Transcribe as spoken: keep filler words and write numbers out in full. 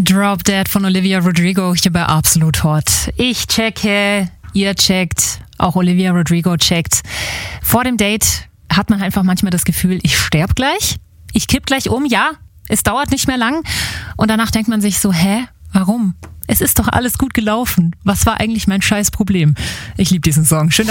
Drop Dead von Olivia Rodrigo hier bei Absolut Hot. Ich checke, ihr checkt, auch Olivia Rodrigo checkt. Vor dem Date hat man einfach manchmal das Gefühl, ich sterbe gleich, ich kipp gleich um, ja, es dauert nicht mehr lang. Und danach denkt man sich so, hä, warum? Es ist doch alles gut gelaufen. Was war eigentlich mein scheiß Problem? Ich liebe diesen Song. Schön,